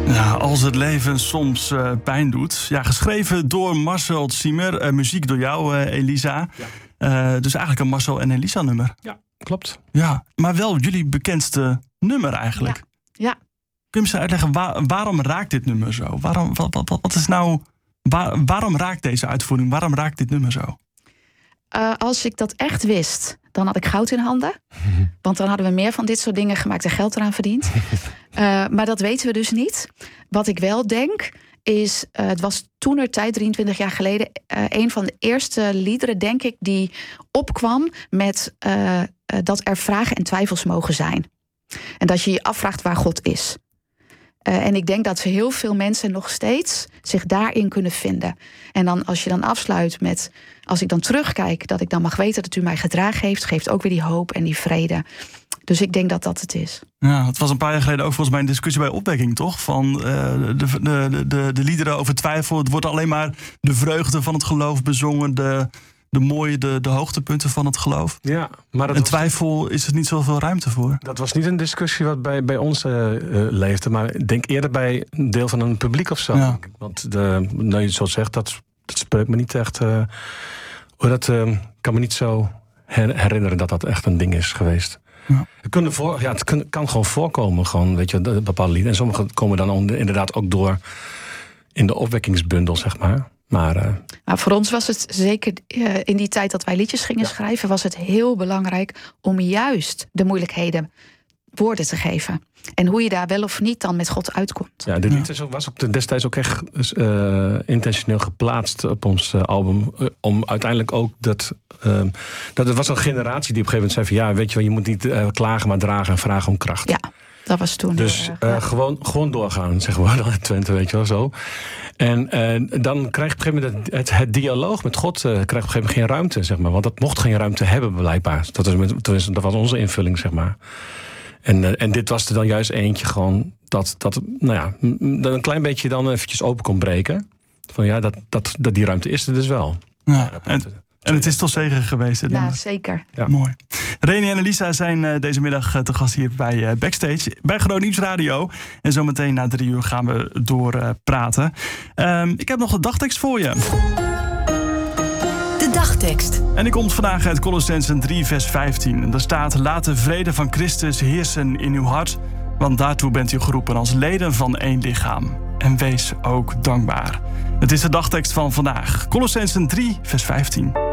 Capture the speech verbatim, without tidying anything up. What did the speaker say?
Ja, als het leven soms uh, pijn doet. Ja, geschreven door Marcel Ziemer. Uh, muziek door jou, uh, Elisa. Ja. Uh, dus eigenlijk een Marcel en Elisa nummer. Ja, klopt. Ja, maar wel jullie bekendste nummer eigenlijk. Ja. ja. Kun je me eens uitleggen, waar, waarom raakt dit nummer zo? Waarom, wat, wat, wat is nou, waar, waarom raakt deze uitvoering? Waarom raakt dit nummer zo? Uh, als ik dat echt wist, dan had ik goud in handen. Want dan hadden we meer van dit soort dingen gemaakt en geld eraan verdiend. Uh, maar dat weten we dus niet. Wat ik wel denk, is... Uh, het was toenertijd, drieëntwintig jaar geleden... Uh, een van de eerste liederen, denk ik, die opkwam met... Uh, uh, dat er vragen en twijfels mogen zijn. En dat je je afvraagt waar God is. Uh, en ik denk dat heel veel mensen nog steeds zich daarin kunnen vinden. En dan als je dan afsluit met... als ik dan terugkijk, dat ik dan mag weten dat u mij gedragen heeft... geeft ook weer die hoop en die vrede. Dus ik denk dat dat het is. Ja, het was een paar jaar geleden ook volgens mij een discussie bij Opwekking, toch? Van uh, de, de, de, de liederen over twijfel. Het wordt alleen maar de vreugde van het geloof bezongen... de, de mooie, de, de hoogtepunten van het geloof. Ja, maar dat en twijfel was, is er niet zoveel ruimte voor. Dat was niet een discussie wat bij, bij ons uh, uh, leefde... maar ik denk eerder bij een deel van een publiek of zo. Ja. Want de, nou, je zo zegt, dat, dat spreekt me niet echt... Uh, dat uh, kan me niet zo her, herinneren dat dat echt een ding is geweest. Ja. Het, kunnen voor, ja, het kan, kan gewoon voorkomen, gewoon, weet je, bepaalde lieden. En sommige komen dan onder, inderdaad ook door in de opwekkingsbundel, zeg maar. Maar, uh... maar voor ons was het zeker uh, in die tijd dat wij liedjes gingen ja. schrijven... was het heel belangrijk om juist de moeilijkheden woorden te geven. En hoe je daar wel of niet dan met God uitkomt. Ja, dit lied ja. was ook destijds ook echt uh, intentioneel geplaatst op ons uh, album. Uh, om uiteindelijk ook dat... Uh, dat het was een generatie die op een gegeven moment zei van... ja, weet je wel, je moet niet uh, klagen, maar dragen en vragen om kracht. Ja, dat was toen. Dus uh, ja. gewoon, gewoon doorgaan, zeggen we dan in Twente, weet je wel, zo. En uh, dan krijg je op een gegeven moment het, het, het dialoog met God... Uh, krijgt op een gegeven moment geen ruimte, zeg maar. Want dat mocht geen ruimte hebben, blijkbaar. Dat was, dat was onze invulling, zeg maar. En, uh, en dit was er dan juist eentje gewoon... dat, dat nou ja, een klein beetje dan eventjes open kon breken. Van ja, dat, dat, dat die ruimte is er dus wel. Ja, en, en het is toch zegen geweest. Hè, ja, zeker. Ja. Mooi. Reni en Elisa zijn uh, deze middag uh, te gast hier bij uh, Backstage. Bij Groot Nieuws Radio. En zometeen na drie uur gaan we door uh, praten. Um, ik heb nog een dagtekst voor je. De dagtekst. En die komt vandaag uit Colossenzen drie vers vijftien. En daar staat: laat de vrede van Christus heersen in uw hart, want daartoe bent u geroepen als leden van één lichaam. En wees ook dankbaar. Het is de dagtekst van vandaag. Colossenzen drie vers vijftien.